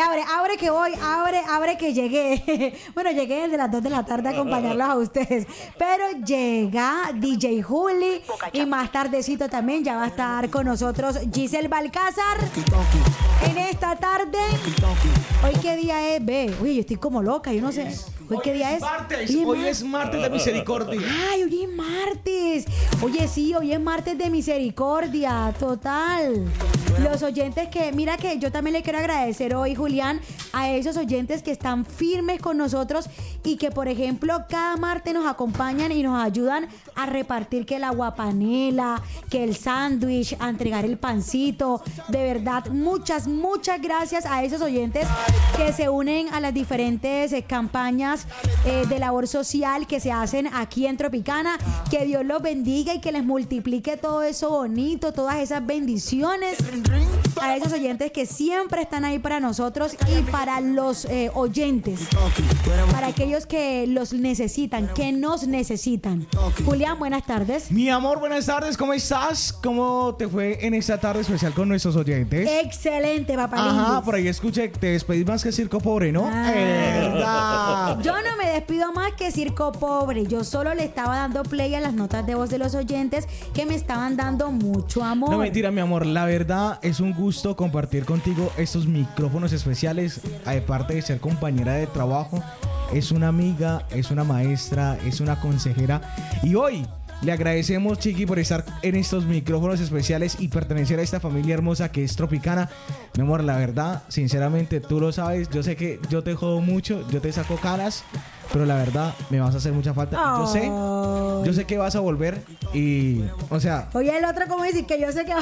abre que voy, abre que llegué. Bueno, llegué desde las 2 de la tarde a acompañarlos a ustedes. Pero llega DJ Juli y más tardecito también ya va a estar con nosotros Giselle Balcázar en esta tarde. ¿Hoy qué día es? Ve, oye, yo estoy como loca, yo no sé. ¿Hoy qué día es? Hoy es martes de misericordia. Ay, hoy es martes. Oye, sí, hoy es martes de misericordia, total. Los oyentes que, mira que yo también le quiero agradecer hoy, Julián, a esos oyentes que están firmes con nosotros y que, por ejemplo, cada martes nos acompañan y nos ayudan a repartir que la guapanela, que el sándwich, a entregar el pancito. De verdad, muchas gracias a esos oyentes que se unen a las diferentes campañas de labor social que se hacen aquí en Tropicana. Que Dios los bendiga y que les multiplique todo eso bonito, todas esas bendiciones. A esos oyentes que siempre están ahí para nosotros y para los oyentes, para aquellos que los necesitan, que nos necesitan. Julián, buenas tardes. Mi amor, buenas tardes, ¿cómo estás? ¿Cómo te fue en esta tarde especial con nuestros oyentes? Excelente, papá. Ajá, por ahí escuché, te despedís más que Circo Pobre, ¿no? Yo no me despido más que Circo Pobre. Yo solo le estaba dando play a las notas de voz de los oyentes que me estaban dando mucho amor. No, mentira, mi amor, la verdad es un gusto compartir contigo estos micrófonos especiales. Aparte de ser compañera de trabajo, es una amiga, es una maestra, es una consejera. Y hoy le agradecemos, Chiqui, por estar en estos micrófonos especiales y pertenecer a esta familia hermosa que es Tropicana. Mi amor, la verdad, sinceramente, tú lo sabes. Yo sé que yo te jodo mucho, yo te saco caras, pero la verdad, me vas a hacer mucha falta. Yo sé que vas a volver y, o sea... Oye, el otro, ¿cómo decir que yo sé que va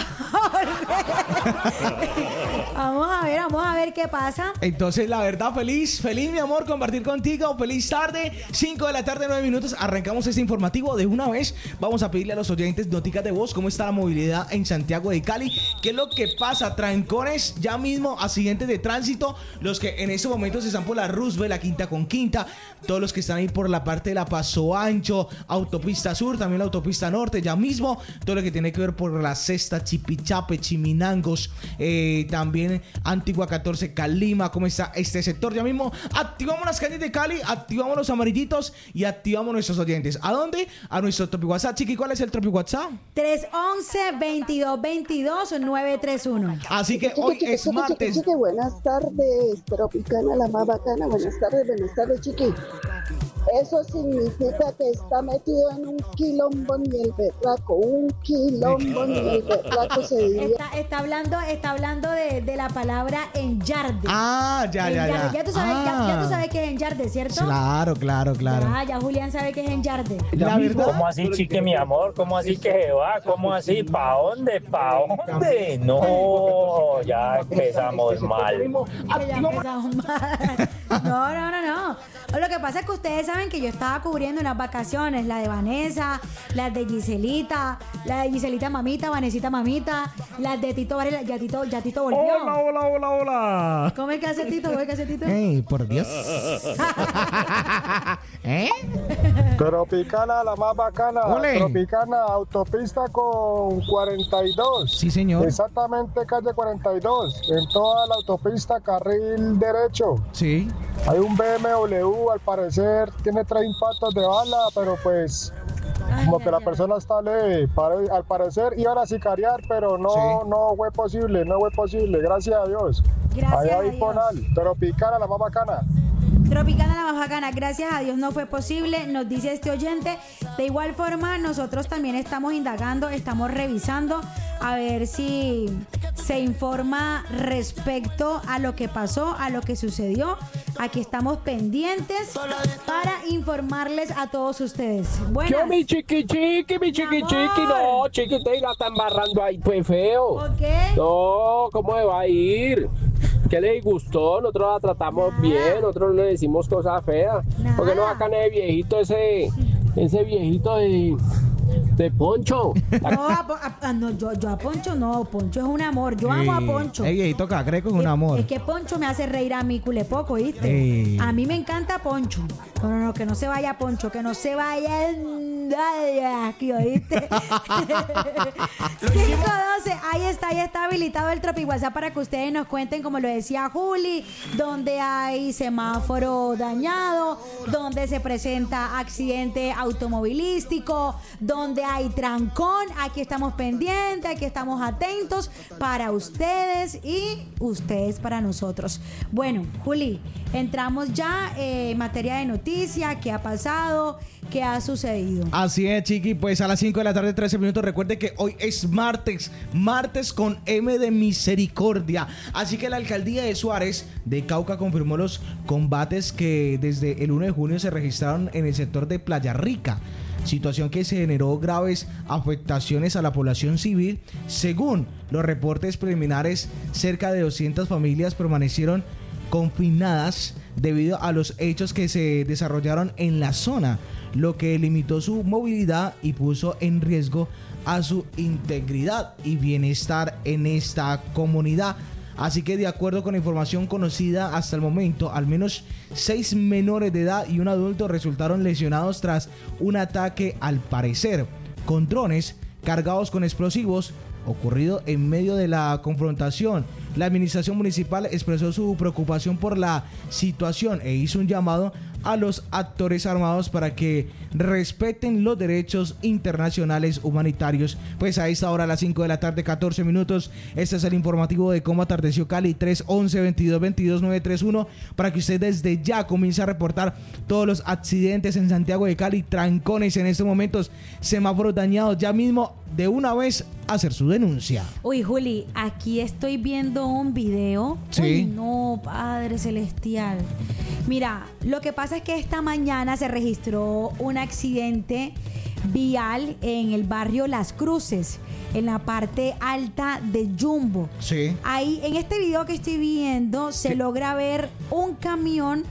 a volver? Vamos a ver qué pasa. Entonces, la verdad, feliz, mi amor, compartir contigo. Feliz tarde, 5 de la tarde, 9 minutos. Arrancamos este informativo de una vez. Vamos a pedirle a los oyentes noticas de voz cómo está la movilidad en Santiago de Cali. ¿Qué es lo que pasa? Trancones ya mismo, accidentes de tránsito. Los que en estos momentos están por la Roosevelt, la Quinta con Quinta. Todos los que están ahí por la parte de la Paso Ancho, Autopista Sur, también la Autopista Norte, ya mismo. Todo lo que tiene que ver por la Cesta, Chipichape, Chiminangos, también Antigua 14, Calima. ¿Cómo está este sector? Ya mismo activamos las calles de Cali, activamos los amarillitos y activamos nuestros oyentes. ¿A dónde? A nuestro Tropi WhatsApp. Chiqui, ¿cuál es el Tropi WhatsApp? 311-2222-931. Así que hoy es martes. Chiqui, buenas tardes, Tropicana, la más bacana. Buenas tardes, Chiqui. Eso significa que está metido en un quilombo ni el berraco. Un quilombo ni el berraco se diría. Está hablando de la palabra enyarde. Ya. Ya tú sabes que es enyarde, ¿cierto? Claro. Ya Julián sabe que es enyarde. La verdad. ¿Cómo así, Chiqui, mi amor? ¿Cómo así que se va? ¿Cómo así? ¿Pa' dónde? No, ya empezamos mal. No. Lo que pasa es que ustedes saben que yo estaba cubriendo unas vacaciones, la de Vanessa, las de Giselita, la de Giselita mamita, Vanesita mamita, las de Tito Varela, ya Tito volvió. Hola. ¿Cómo es que hace Tito? Ey, por Dios. Tropicana, la más bacana. Ole. Tropicana, autopista con 42. Sí, señor. Exactamente, calle 42. En toda la autopista, carril derecho. Sí. Hay un BMW, al parecer, tiene 3 impactos de bala, pero pues... Como que la persona está leve, al parecer iban a sicariar, pero no fue posible, gracias a Dios. Gracias a Dios. Ponal, Tropicana, la más bacana. Tropicana, la más bacana, gracias a Dios no fue posible, nos dice este oyente. De igual forma, nosotros también estamos indagando, estamos revisando a ver si se informa respecto a lo que pasó, a lo que sucedió. Aquí estamos pendientes para informarles a todos ustedes. Buenas. Yo, mi chiqui, no, chiqui, te la están barrando ahí, pues feo. ¿Por qué? No, ¿cómo me va a ir? ¿Qué le disgustó? Nosotros la tratamos bien, nosotros no le decimos cosas feas. ¿Por qué no sacan ese viejito, ese viejito de Poncho? No, yo a Poncho no, Poncho es un amor, yo amo a Poncho. El viejito Cacreco es un amor. Es que Poncho me hace reír a mí culepoco, ¿viste? A mí me encanta Poncho. No, que no se vaya Poncho, que no se vaya aquí, ¿oíste? 512, ahí está habilitado el Tropi WhatsApp para que ustedes nos cuenten, como lo decía Juli, donde hay semáforo dañado, donde se presenta accidente automovilístico, donde hay trancón. Aquí estamos pendientes, aquí estamos atentos para ustedes y ustedes para nosotros. Bueno, Juli, entramos ya en materia de noticia. ¿Qué ha pasado? ¿Qué ha sucedido? Así es, chiqui, pues a las 5 de la tarde, 13 minutos. Recuerde que hoy es martes con M de misericordia. Así que la alcaldía de Suárez de Cauca confirmó los combates que desde el 1 de junio se registraron en el sector de Playa Rica, situación que se generó graves afectaciones a la población civil. Según los reportes preliminares, cerca de 200 familias permanecieron confinadas debido a los hechos que se desarrollaron en la zona, lo que limitó su movilidad y puso en riesgo a su integridad y bienestar en esta comunidad. Así que, de acuerdo con la información conocida hasta el momento, al menos 6 menores de edad y un adulto resultaron lesionados tras un ataque, al parecer con drones cargados con explosivos, ocurrido en medio de la confrontación. La administración municipal expresó su preocupación por la situación e hizo un llamado a los actores armados para que respeten los derechos internacionales humanitarios. Pues a esta hora, a las 5 de la tarde, 14 minutos, este es el informativo de cómo atardeció Cali. 311-2222-931 para que usted desde ya comience a reportar todos los accidentes en Santiago de Cali, trancones en estos momentos, semáforos dañados. Ya mismo, de una vez, hacer su denuncia. Uy, Juli, aquí estoy viendo un video. Sí. Uy, no, Padre Celestial. Mira, lo que pasa es que esta mañana se registró un accidente vial en el barrio Las Cruces, en la parte alta de Jumbo. Sí. Ahí, en este video que estoy viendo, se logra ver un camión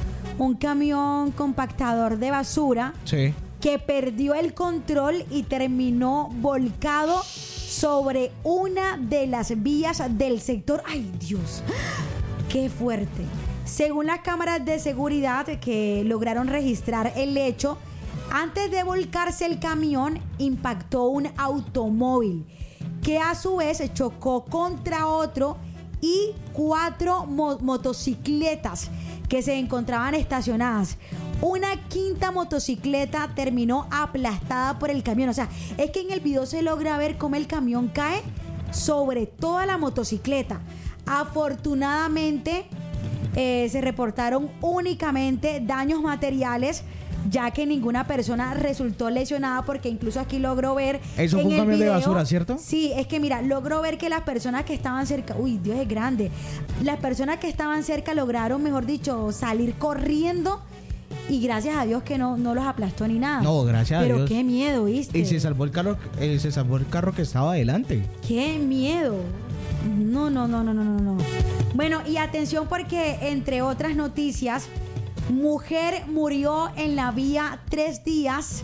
compactador de basura. Sí. Que perdió el control y terminó volcado sobre una de las vías del sector. ¡Ay, Dios! ¡Qué fuerte! Según las cámaras de seguridad que lograron registrar el hecho, antes de volcarse el camión, impactó un automóvil que a su vez chocó contra otro y 4 motocicletas que se encontraban estacionadas. Una quinta motocicleta terminó aplastada por el camión. O sea, es que en el video se logra ver cómo el camión cae sobre toda la motocicleta. Afortunadamente, se reportaron únicamente daños materiales, ya que ninguna persona resultó lesionada, porque incluso aquí logro ver... Eso fue un camión de basura, ¿cierto? Sí, es que mira, logro ver que las personas que estaban cerca... Uy, Dios, es grande. Las personas que estaban cerca lograron, mejor dicho, salir corriendo, y gracias a Dios que no los aplastó ni nada. No, gracias a Dios. Pero qué miedo, ¿viste? Y se salvó el carro que estaba adelante. ¡Qué miedo! No. Bueno, y atención, porque entre otras noticias, mujer murió en la vía 3 días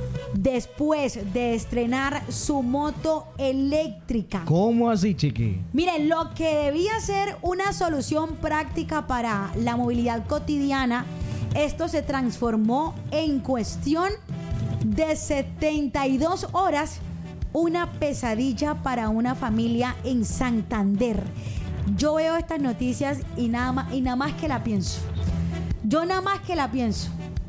después de estrenar su moto eléctrica. ¿Cómo así, chiqui? Miren, lo que debía ser una solución práctica para la movilidad cotidiana, esto se transformó en cuestión de 72 horas, una pesadilla para una familia en Santander. Yo veo estas noticias y nada más que la pienso. Yo nada más que la pienso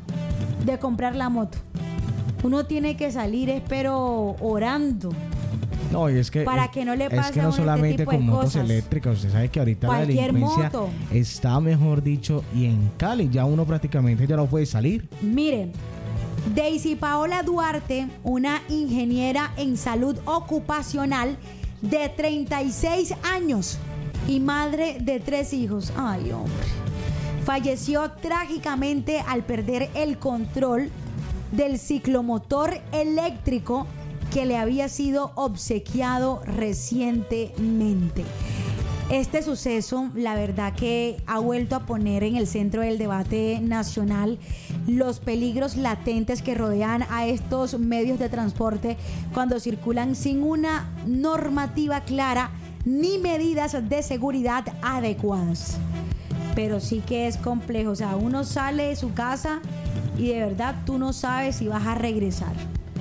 de comprar la moto. Uno tiene que salir, espero, orando. No, y es que para que no le pase es que no a uno solamente este tipo con de motos cosas. eléctricas, usted sabe que ahorita Cualquier la delincuencia moto está, mejor dicho, y en Cali ya uno prácticamente ya no puede salir. Miren, Daisy Paola Duarte, una ingeniera en salud ocupacional de 36 años y madre de 3 hijos. Ay, hombre. Falleció trágicamente al perder el control del ciclomotor eléctrico que le había sido obsequiado recientemente. Este suceso, la verdad, que ha vuelto a poner en el centro del debate nacional los peligros latentes que rodean a estos medios de transporte cuando circulan sin una normativa clara ni medidas de seguridad adecuadas. Pero sí que es complejo, o sea, uno sale de su casa y de verdad tú no sabes si vas a regresar.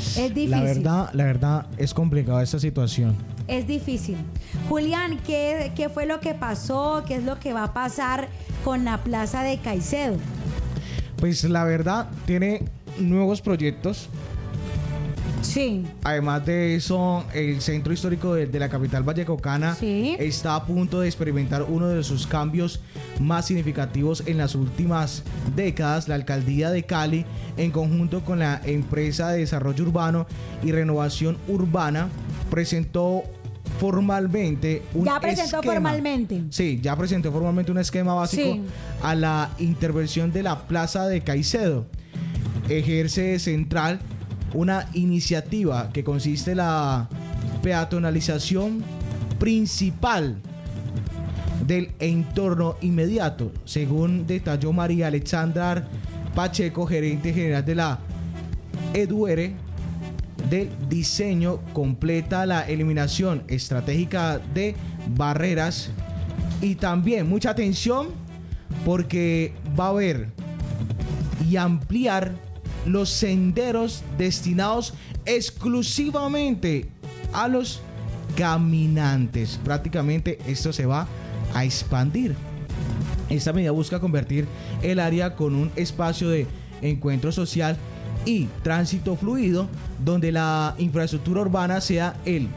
Es difícil. La verdad es complicada esta situación. Es difícil. Julián, ¿qué fue lo que pasó? ¿Qué es lo que va a pasar con la Plaza de Caicedo? Pues la verdad tiene nuevos proyectos. Sí. Además de eso, el centro histórico de la capital vallecaucana está a punto de experimentar uno de sus cambios más significativos en las últimas décadas. La alcaldía de Cali, en conjunto con la empresa de desarrollo urbano y renovación urbana, presentó formalmente un esquema. Sí, ya presentó formalmente un esquema básico a la intervención de la Plaza de Caicedo. Ejerce central una iniciativa que consiste en la peatonalización principal del entorno inmediato, según detalló María Alexandra Pacheco, gerente general de la EDUERE. Del diseño completa la eliminación estratégica de barreras y también mucha atención porque va a haber y ampliar los senderos destinados exclusivamente a los caminantes. Prácticamente esto se va a expandir. Esta medida busca convertir el área con un espacio de encuentro social y tránsito fluido, donde la infraestructura urbana sea el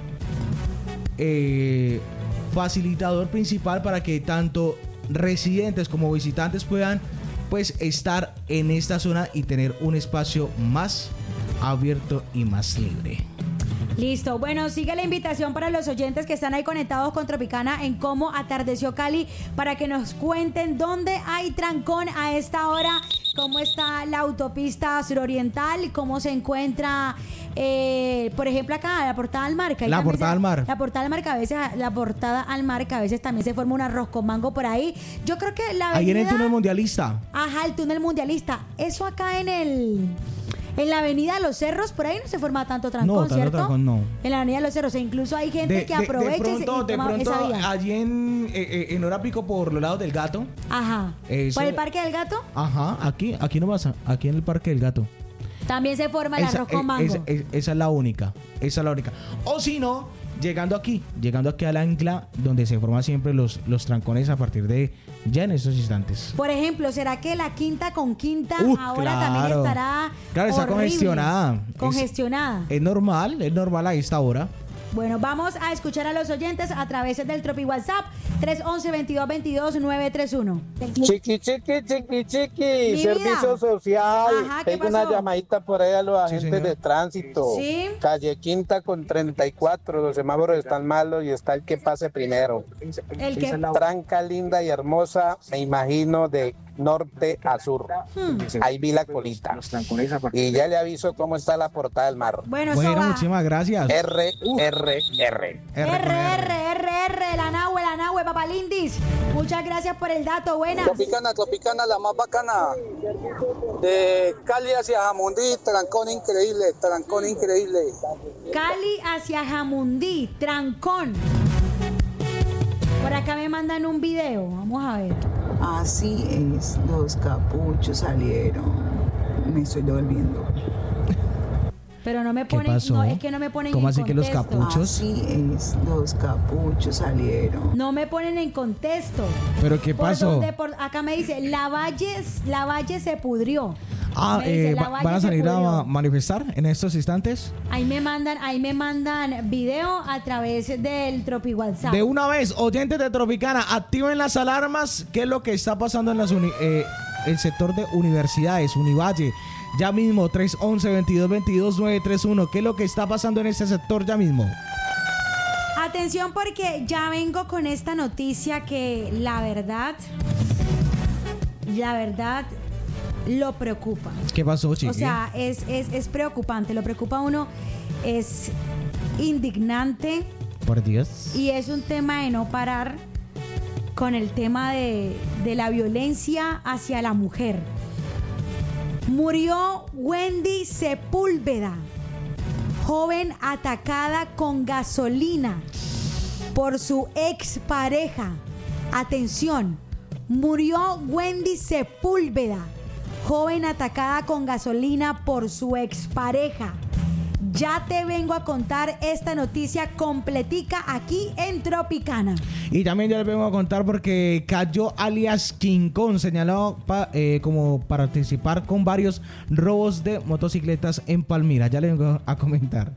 facilitador principal para que tanto residentes como visitantes puedan pues estar en esta zona y tener un espacio más abierto y más libre. Listo, bueno, sigue la invitación para los oyentes que están ahí conectados con Tropicana en cómo atardeció Cali, para que nos cuenten dónde hay trancón a esta hora, cómo está la autopista suroriental, cómo se encuentra, por ejemplo, acá, la Portada al Mar. La Portada al Mar. La Portada al Mar, que a veces también se forma un arroz con mango por ahí. Yo creo que la avenida... Ahí en el túnel mundialista. Ajá, el túnel mundialista. Eso acá en la avenida Los Cerros, por ahí no se forma tanto trancón, ¿cierto? Trancón, no. En la avenida Los Cerros, e incluso hay gente que aprovecha de pronto, esa vía. Allí en hora pico por los lados del Gato. Ajá. ¿Por el Parque del Gato? Ajá, aquí no pasa, aquí en el Parque del Gato. También se forma el arroz con mango. Esa es la única. O si no, llegando aquí a la ancla, donde se forman siempre los trancones a partir de ya en estos instantes. Por ejemplo, ¿será que la quinta con quinta ahora también estará está congestionada? Congestionada. Es normal a esta hora. Bueno, vamos a escuchar a los oyentes a través del Tropi WhatsApp 311-2222-931. Chiqui, servicio social. Ajá, tengo una llamadita por ahí a los agentes de tránsito. ¿Sí? Calle Quinta con 34, los semáforos están malos y está el que pase primero. ¿El qué? Tranca linda y hermosa, me imagino de norte a sur. Ahí vi la colita. Y ya le aviso cómo está la Portada del Mar. Bueno, muchísimas gracias. R, la Nahue, papalindis. Muchas gracias por el dato, buenas. Tropicana, la más bacana. De Cali hacia Jamundí, trancón increíble. Cali hacia Jamundí, trancón. Por acá me mandan un video, vamos a ver. Así es, los capuchos salieron. Me estoy devolviendo. Pero no me ponen, ¿Qué pasó? No, es que no me ponen ¿Cómo en así contexto. que los capuchos? Así es, los capuchos salieron. No me ponen en contexto. ¿Pero qué pasó? Acá me dice, la Valle se pudrió. ¿Van a salir a manifestar en estos instantes? Ahí me mandan video a través del Tropi WhatsApp. De una vez, oyentes de Tropicana, activen las alarmas. ¿Qué es lo que está pasando en el sector de universidades, Univalle? Ya mismo, 311-2222-931. ¿Qué es lo que está pasando en este sector ya mismo? Atención, porque ya vengo con esta noticia que la verdad lo preocupa. ¿Qué pasó, Chiqui? O sea, es preocupante, lo preocupa a uno, es indignante. Por Dios. Y es un tema de no parar con el tema de la violencia hacia la mujer. Murió Wendy Sepúlveda, joven atacada con gasolina por su expareja. Atención, murió Wendy Sepúlveda, joven atacada con gasolina por su expareja. Ya te vengo a contar esta noticia completica aquí en Tropicana. Y también yo les vengo a contar porque Cayo alias King Kong señalado como participar con varios robos de motocicletas en Palmira. Ya les vengo a comentar.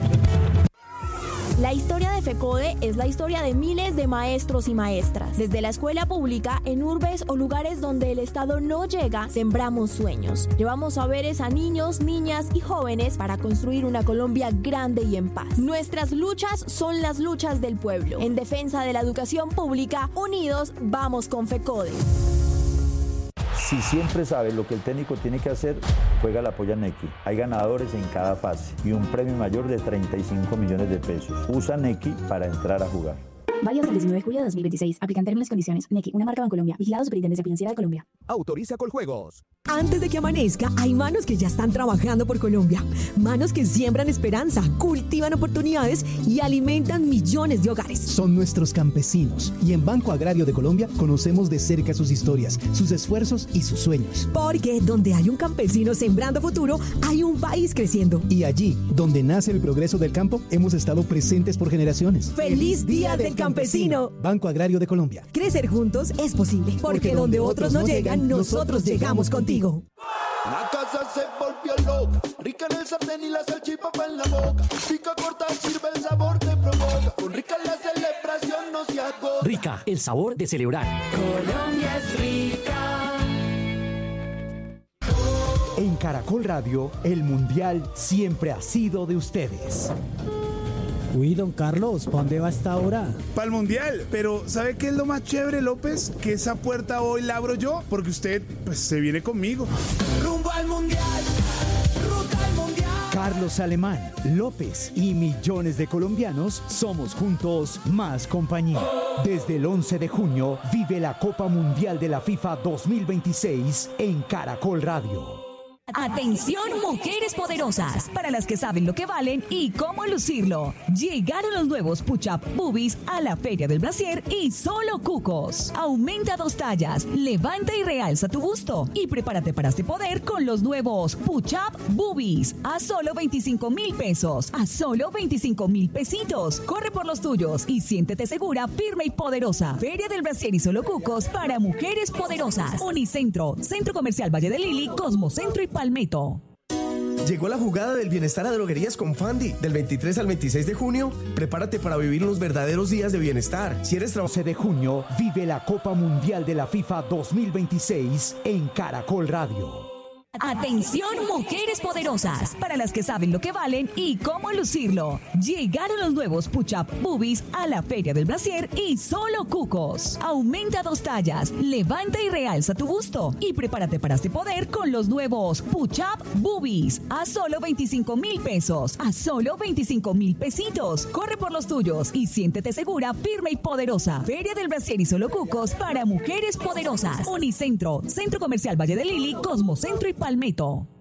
La historia de FECODE es la historia de miles de maestros y maestras. Desde la escuela pública, en urbes o lugares donde el Estado no llega, sembramos sueños. Llevamos saberes a niños, niñas y jóvenes para construir una Colombia grande y en paz. Nuestras luchas son las luchas del pueblo. En defensa de la educación pública, unidos vamos con FECODE. Si siempre sabes lo que el técnico tiene que hacer, juega la polla Nequi. Hay ganadores en cada fase y un premio mayor de 35 millones de pesos. Usa Nequi para entrar a jugar. Válido hasta el 19 de julio de 2026. Aplican términos y condiciones. Nequi, una marca Bancolombia. Vigilado Superintendencia Financiera de Colombia. Autoriza Coljuegos. Antes de que amanezca, hay manos que ya están trabajando por Colombia. Manos que siembran esperanza, cultivan oportunidades y alimentan millones de hogares. Son nuestros campesinos. Y en Banco Agrario de Colombia conocemos de cerca sus historias, sus esfuerzos y sus sueños. Porque donde hay un campesino sembrando futuro, hay un país creciendo. Y allí, donde nace el progreso del campo, hemos estado presentes por generaciones. ¡Feliz Día del Campesino! Banco Agrario de Colombia. Crecer juntos es posible. Porque donde otros no llegan, nosotros llegamos contigo. La casa se volvió loca, rica en el sartén y la salchipapa en la boca. Pica corta, sirve el sabor, te provoca. Con Rica la celebración no se agota. Rica, el sabor de celebrar. Colombia es rica. En Caracol Radio, el Mundial siempre ha sido de ustedes. Uy, don Carlos, ¿para dónde va esta hora? Para el Mundial, pero ¿sabe qué es lo más chévere, López? Que esa puerta hoy la abro yo, porque usted, pues, se viene conmigo. Rumbo al Mundial, ruta al Mundial. Carlos Alemán, López y millones de colombianos somos juntos más compañía. Desde el 11 de junio, vive la Copa Mundial de la FIFA 2026 en Caracol Radio. Atención, mujeres poderosas, para las que saben lo que valen y cómo lucirlo. Llegaron los nuevos Push-Up Boobies a la Feria del Brasier y solo cucos. Aumenta 2 tallas, levanta y realza tu busto y prepárate para este poder con los nuevos Push-Up Boobies a solo 25,000 pesos, a solo 25,000 pesitos. Corre por los tuyos y siéntete segura, firme y poderosa. Feria del Brasier y solo cucos para mujeres poderosas. Unicentro, Centro Comercial Valle de Lili, Cosmocentro y Palmetto. Llegó la jugada del bienestar a Droguerías con Fandi. Del 23 al 26 de junio, prepárate para vivir unos verdaderos días de bienestar. Si eres 12 de junio, vive la Copa Mundial de la FIFA 2026 en Caracol Radio. Atención, mujeres poderosas, para las que saben lo que valen y cómo lucirlo. Llegaron los nuevos Push-Up Boobies a la Feria del Brasier y solo cucos. Aumenta 2 tallas, levanta y realza tu busto y prepárate para este poder con los nuevos Push-Up Boobies a solo 25,000 pesos, a solo 25,000 pesitos. Corre por los tuyos y siéntete segura, firme y poderosa. Feria del Brasier y solo cucos para mujeres poderosas. Unicentro, Centro Comercial Valle de Lili, Cosmocentro y Palmetto.